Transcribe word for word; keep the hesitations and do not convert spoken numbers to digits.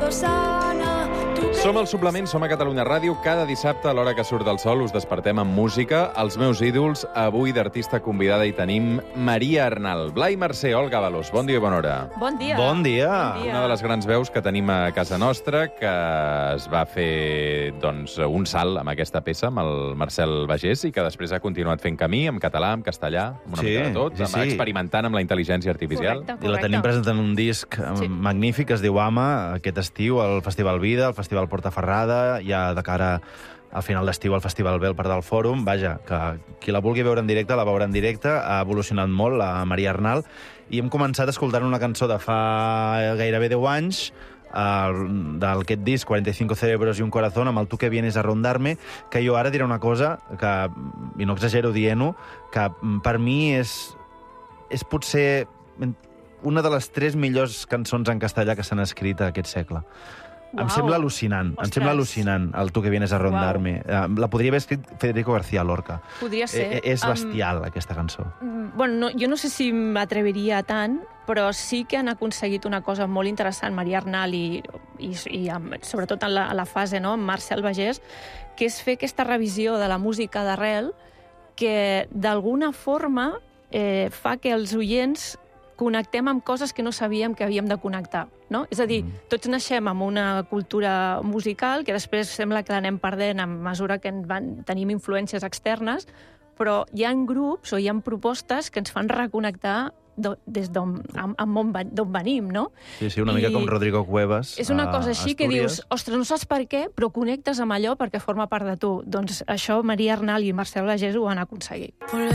sana. Som al Suplement, som a Catalunya Ràdio. Cada dissabte, a l'hora que surt del sol, us despertem amb música. Els meus ídols, avui d'artista convidada hi tenim Maria Arnal. Blai Mercè, Olga Veloz, bon dia i bona hora. Bon dia. Bon dia. Bon dia. Una de les grans veus que tenim a casa nostra, que es va fer doncs, un salt amb aquesta peça, amb el Marcel Bagés, i que després ha continuat fent camí en català, en castellà, amb una Sí, mica de tot, sí, sí. experimentant amb la intel·ligència artificial. Correcte, I la tenim presentant un disc Sí. magnífic que es diu Ama, aquest estiu, al Festival Vida, al Festival Portaferrada, ja de cara al final d'estiu al Festival B, al Parc del Fòrum. Vaja, que qui la vulgui veure en directe, la veurà en directe. Ha evolucionat molt, la Maria Arnal. I hem començat escoltant una cançó de fa gairebé deu anys, el, d'aquest disc, quaranta y cinco cerebros y un corazón, amb el Tu que vienes a rondarme, que jo ara diré una cosa, que, i no exagero dient-ho, que per mi és, és potser una de les tres millors cançons en castellà que s'han escrit aquest segle. Uau. Em sembla al·lucinant, Ostres. em sembla al·lucinant el Tu que vienes a rondarme. Uh, la podria haver escrit Federico García Lorca. Podria ser. Eh, és Em, bestial, um, aquesta cançó. Bueno, no, jo no sé si m'atreviria tant, però sí que han aconseguit una cosa molt interessant, Maria Arnal i, i, i amb, sobretot en la, a la fase, no?, amb Marcel Bagés, que és fer aquesta revisió de la música d'arrel que d'alguna forma eh, fa que els oients connectem amb coses que no sabíem que havíem de connectar, no? És a dir, Mm. tots naixem amb una cultura musical que després sembla que l'anem perdent a mesura que en van, tenim influències externes, però hi ha grups o hi ha propostes que ens fan reconnectar do, des d'on amb, amb on, d'on venim, no? Sí, sí, una mica I com Rodrigo Cuevas. És una a cosa així que Astúries. dius, ostres, no saps per què, però connectes amb allò perquè forma part de tu. Doncs això Maria Arnal i Marcel Bagés ho han aconseguit.